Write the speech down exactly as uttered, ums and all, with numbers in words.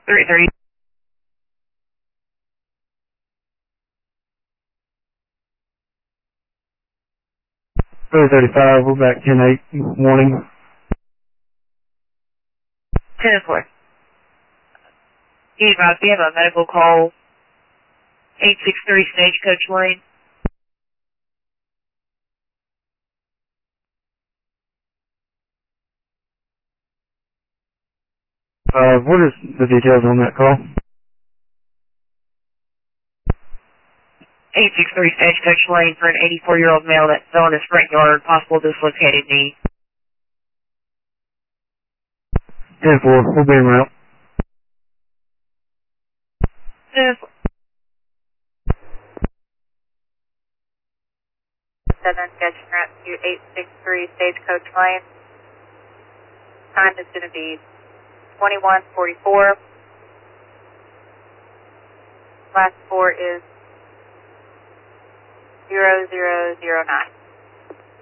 three thirty. three thirty-five, we're back ten eight, morning. ten four. Be advised, we have a medical call, eight six three Stagecoach Lane. Uh, what is the details on that call? eight six three Stagecoach Lane for an eighty-four-year-old male that fell in his front yard, possible dislocated knee. ten four, we'll be en route. ten four. seven, sketching route to eight six three Stagecoach Lane. Time is going to be twenty-one forty-four. Last four is zero zero zero nine.